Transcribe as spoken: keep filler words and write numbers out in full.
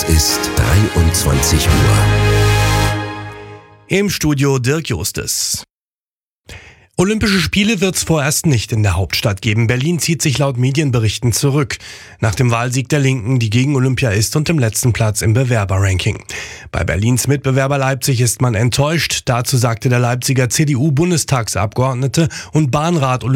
ist dreiundzwanzig Uhr. Im Studio Dirk Justes. Olympische Spiele wird es vorerst nicht in der Hauptstadt geben. Berlin zieht sich laut Medienberichten zurück. Nach dem Wahlsieg der Linken, die gegen Olympia ist und dem letzten Platz im Bewerberranking. Bei Berlins Mitbewerber Leipzig ist man enttäuscht. Dazu sagte der Leipziger C D U-Bundestagsabgeordnete und Bahnrat